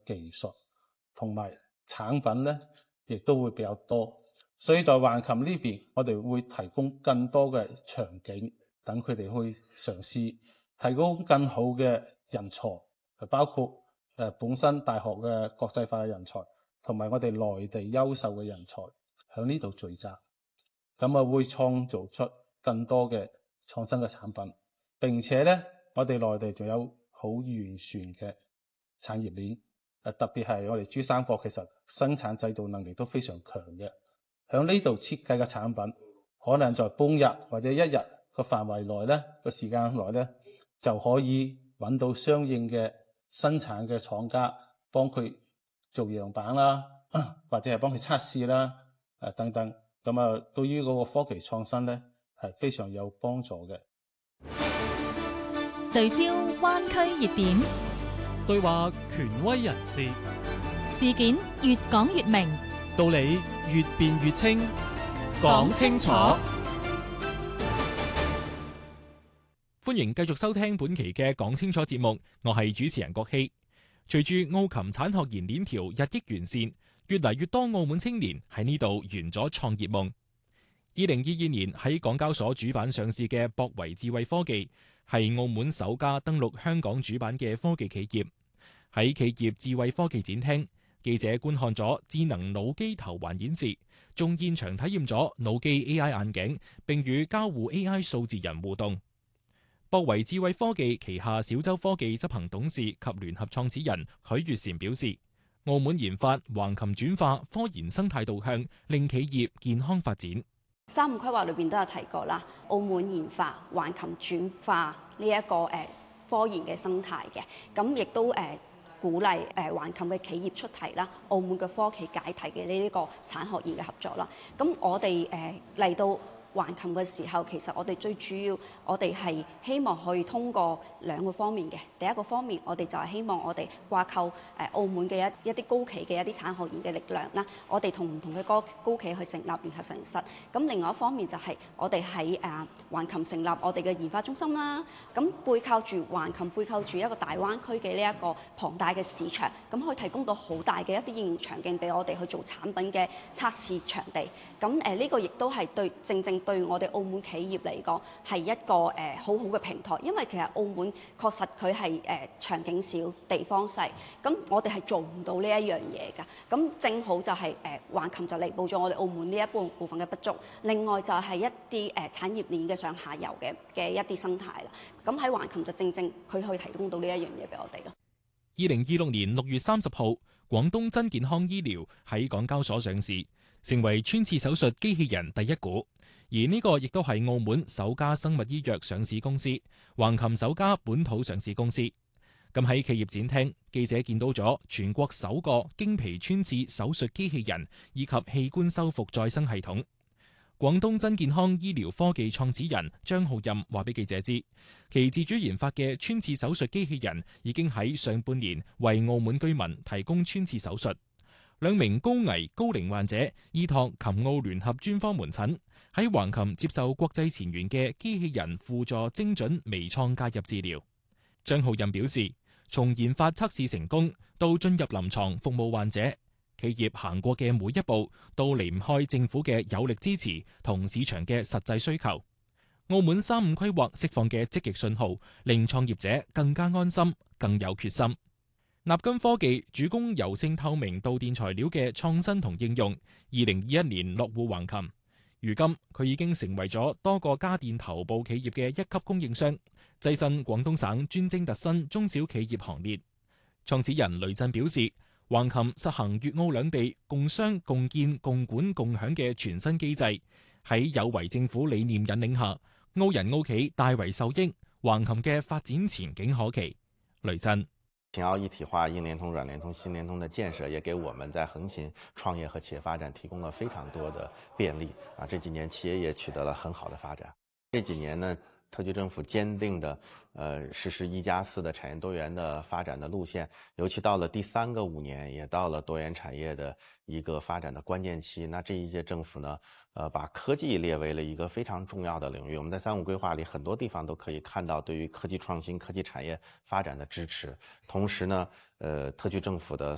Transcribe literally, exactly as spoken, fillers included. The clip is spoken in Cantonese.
技術同埋產品咧，亦都會比較多。所以在橫琴呢邊，我哋會提供更多嘅場景，等佢哋去嘗試，提供更好嘅人才，包括誒本身大學嘅國際化嘅人才，同埋我哋內地優秀嘅人才喺呢度聚集，咁啊會創造出更多嘅創新嘅產品。並且咧，我哋內地仲有好完善嘅產業鏈，誒特別係我哋珠三角其實生產製造能力都非常強嘅。喺呢度設計嘅產品，可能在半日或者一日個範圍內咧，個時間內咧，就可以揾到相應嘅生產嘅廠家幫佢做樣板啦，或者係幫佢測試啦，誒等等。咁啊，對於嗰個科技創新咧，係非常有幫助嘅。 聚焦灣區熱點， 對話權威人士， 事件越講越明， 道理越辯越清，講清楚。歡迎繼續收聽本期嘅講清楚節目，我係主持人郭希。隨住澳琴產學研鏈條日益完善，越嚟越多澳門青年喺呢度圓咗創業夢。二零二二年喺港交所主板上市嘅博維智慧科技，係澳門首家登陸香港主板嘅科技企業。喺企業智慧科技展廳，記者觀看咗智能腦機頭環演示，仲現場體驗咗腦機 A I 眼鏡，並與交互 A I 數字人互動。博維智慧科技旗下小洲科技執行董事及聯合創始人許月嬋表示，澳門研發橫琴轉化科研生態導向，令企業健康發展。 三五規劃裏邊都有提過啦，澳門研發橫琴轉化呢一個誒科研嘅生態嘅，咁亦都誒鼓勵誒橫琴嘅企業出題啦，澳門嘅科企解題嘅呢一個產學研嘅合作啦。咁我哋誒嚟到橫琴嘅時候，其實我哋最主要，我哋係希望可以通過兩個方面嘅。第一個方面，我哋就係希望我哋掛鈎誒澳門嘅一一啲高企嘅一啲產學研嘅力量啦。我哋同唔同嘅高高企去成立聯合實驗室。咁另外一方面就係我哋喺誒橫琴成立我哋嘅研發中心啦。咁背靠住橫琴，背靠住一個大灣區嘅呢一個龐大嘅市場，咁可以提供到好大嘅一啲應用場景俾我哋去做產品嘅測試場地。咁誒呢個亦都係對正正。對我哋澳門企業嚟講係一個誒、呃、好好嘅平台，因為其實澳門確實佢係誒場景少、地方細，咁我哋係做唔到呢一樣嘢㗎。咁正好就係誒橫琴就彌補咗我哋澳門呢一部部分嘅不足。另外就係一啲誒、呃、產業鏈嘅上下游嘅嘅一啲生態啦。咁喺橫琴就正正佢可以提供到呢一樣嘢俾我哋咯。 二零二六年六月三十號，廣東真健康醫療喺港交所上市，成為穿刺手術機器人第一股。而呢個亦都係澳門首家生物醫藥上市公司，橫琴首家本土上市公司。咁喺企業展廳，記者見到咗全國首個經皮穿刺手術機器人以及器官修復再生系統。廣東真健康醫療科技創始人張浩任話俾記者知，其自主研發嘅穿刺手術機器人已經喺上半年為澳門居民提供穿刺手術。兩名高危高齡患者依託琴澳聯合專科門診，喺橫琴接受國際前沿嘅機器人輔助精準微創介入治療。張浩任表示，從研發測試成功到進入臨床服務患者，企業行過嘅每一步都離唔開政府嘅有力支持同市場嘅實際需求。澳門三五規劃釋放嘅積極信號，令創業者更加安心，更有決心。納金科技主攻柔性透明導電材料嘅創新同應用，二零二一年落戶橫琴。如今佢已經成為咗多個家電頭部企業嘅一級供應商，躋身廣東省專精特新中小企業行列。創始人雷震表示，橫琴實行粵澳兩地共商共建共管共享嘅全新機制，喺有為政府理念引領下，澳人澳企大為受益，橫琴嘅發展前景可期。雷震。 秦澳一體化、硬聯通、軟聯通、新聯通的建設，也給我們在橫琴創業和企業發展提供了非常多的便利啊！這幾年企業也取得了很好的發展。這幾年呢，特區政府堅定的呃實施一加四的產業多元的發展的路線，尤其到了第三個五年，也到了多元產業的一個發展的關鍵期。那這一屆政府呢，呃，把科技列為了一個非常重要的領域。我們在三五規劃裏很多地方都可以看到對於科技創新、科技產業發展的支持。同時呢，呃，特區政府的